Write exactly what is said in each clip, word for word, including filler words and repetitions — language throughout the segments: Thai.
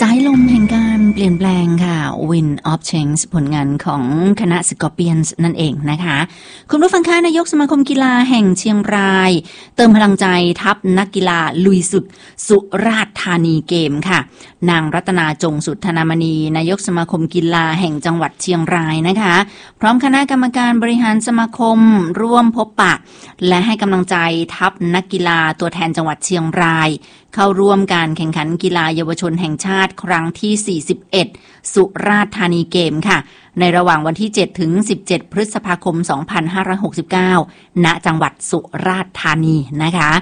สายลมแห่งการเปลี่ยนแปลงค่ะ Wind of Change ผลงานของคณะ Scorpions นั่นเองนะคะคุณผู้ฟังคะนายกสมาคมกีฬาแห่งเชียงรายเติมพลังใจทัพนักกีฬาลุยสุดสุราษฎร์ธานีเกมค่ะนางรัตนาจงสุทธนามณีนายกสมาคมกีฬาแห่งจังหวัดเชียงรายนะคะพร้อมคณะกรรมการบริหารสมาคมร่วมพบปะและให้กำลังใจทัพนักกีฬาตัวแทนจังหวัดเชียงรายเข้าร่วมการแข่งขันกีฬาเยาวชนแห่งชาติครั้งที่สี่สิบเอ็ดสุราษฎร์ธานีเกมค่ะในระหว่างวันที่เจ็ดถึงสิบเจ็ดพฤษภาคมสองพันห้าร้อยหกสิบเก้าณจังหวัดสุราษฎร์ธานีนะคะ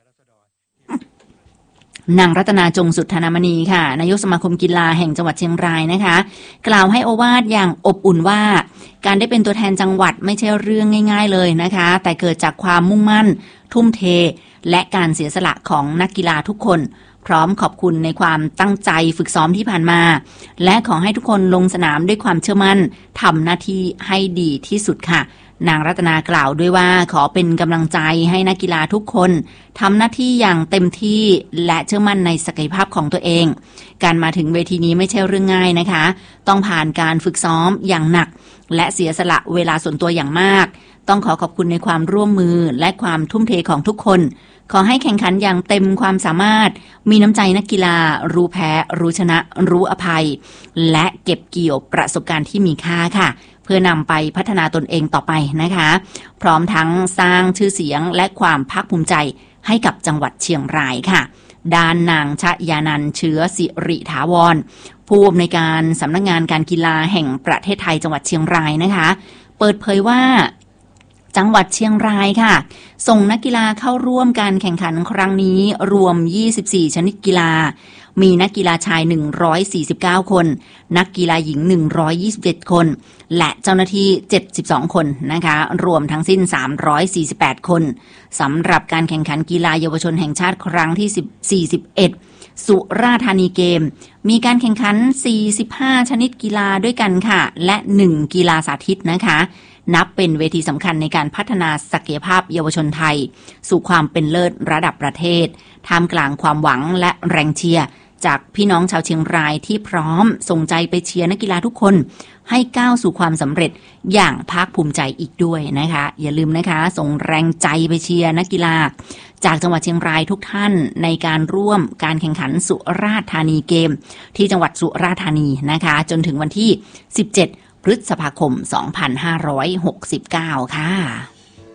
นางรัตนาจงสุทธนามณีค่ะนายกสมาคมกีฬาแห่งจังหวัดเชียงรายนะคะกล่าวให้โอวาทอย่างอบอุ่นว่าการได้เป็นตัวแทนจังหวัดไม่ใช่เรื่องง่ายๆเลยนะคะแต่เกิดจากความมุ่งมั่นทุ่มเทและการเสียสละของนักกีฬาทุกคนพร้อมขอบคุณในความตั้งใจฝึกซ้อมที่ผ่านมาและขอให้ทุกคนลงสนามด้วยความเชื่อมั่นทำหน้าที่ให้ดีที่สุดค่ะนางรัตนากล่าวด้วยว่าขอเป็นกำลังใจให้นักกีฬาทุกคนทำหน้าที่อย่างเต็มที่และเชื่อมั่นในศักยภาพของตัวเองการมาถึงเวทีนี้ไม่ใช่เรื่องง่ายนะคะต้องผ่านการฝึกซ้อมอย่างหนักและเสียสละเวลาส่วนตัวอย่างมากต้องขอขอบคุณในความร่วมมือและความทุ่มเทของทุกคนขอให้แข่งขันอย่างเต็มความสามารถมีน้ำใจนักกีฬารู้แพ้รู้ชนะรู้อภัยและเก็บเกี่ยวประสบการณ์ที่มีค่าค่ะเพื่อนำไปพัฒนาตนเองต่อไปนะคะพร้อมทั้งสร้างชื่อเสียงและความภาคภูมิใจให้กับจังหวัดเชียงรายค่ะด้านนางชยานันท์เชื้อสิริถาวรผู้อำนวยการสำนักงานการกีฬาแห่งประเทศไทยจังหวัดเชียงรายนะคะเปิดเผยว่าจังหวัดเชียงรายค่ะส่งนักกีฬาเข้าร่วมการแข่งขันครั้งนี้รวมยี่สิบสี่ชนิดกีฬามีนักกีฬาชายหนึ่งร้อยสี่สิบเก้าคนนักกีฬาหญิงหนึ่งร้อยยี่สิบเจ็ดคนและเจ้าหน้าที่เจ็ดสิบสองคนนะคะรวมทั้งสิ้นสามร้อยสี่สิบแปดคนสำหรับการแข่งขันกีฬาเยาวชนแห่งชาติครั้งที่สี่สิบเอ็ดสุราษฎร์ธานีเกมมีการแข่งขันสี่สิบห้าชนิดกีฬาด้วยกันค่ะและหนึ่งกีฬาสาธิตนะคะนับเป็นเวทีสำคัญในการพัฒนาศักยภาพเยาวชนไทยสู่ความเป็นเลิศระดับประเทศท่ามกลางความหวังและแรงเชียร์จากพี่น้องชาวเชียงรายที่พร้อมส่งใจไปเชียร์นักกีฬาทุกคนให้ก้าวสู่ความสำเร็จอย่างภาคภูมิใจอีกด้วยนะคะอย่าลืมนะคะส่งแรงใจไปเชียร์นักกีฬาจากจังหวัดเชียงรายทุกท่านในการร่วมการแข่งขันสุราษฎร์ธานีเกมที่จังหวัดสุราษฎร์ธานีนะคะจนถึงวันที่สิบเจ็ดพฤษภาคมสองพันห้าร้อยหกสิบเก้าค่ะ